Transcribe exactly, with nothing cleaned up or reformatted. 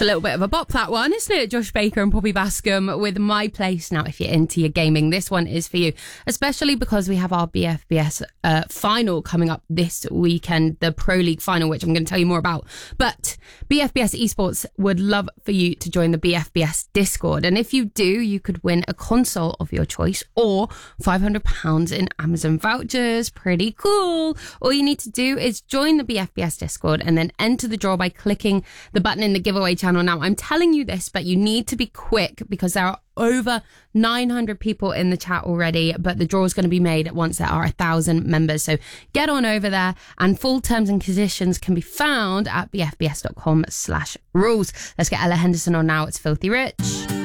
a little bit of a bop, that one, isn't it? Josh Baker and Poppy Bascom with My Place. Now, if you're into your gaming, this one is for you, especially because we have our B F B S uh, final coming up this weekend, the Pro League final, which I'm going to tell you more about. But B F B S Esports would love for you to join the B F B S Discord. And if you do, you could win a console of your choice or five hundred pounds in Amazon vouchers. Pretty cool. All you need to do is join the B F B S Discord and then enter the draw by clicking the button in the giveaway channel. Now, I'm telling you this, but you need to be quick because there are over nine hundred people in the chat already, but the draw is going to be made once there are a thousand members. So get on over there, and full terms and conditions can be found at bfbs.com slash rules. Let's get Ella Henderson on now. It's Filthy Rich.